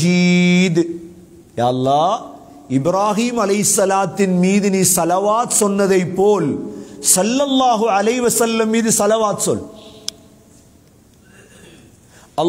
மஜீத். யா அல்லாஹ், இப்ராஹிம் அலைஹிஸ்ஸலாத்தின் மீது நீ ஸலவாத் சொன்னதை போல் ஸல்லல்லாஹு அலைஹி வஸல்லம் மீது ஸலவாத் சொல்.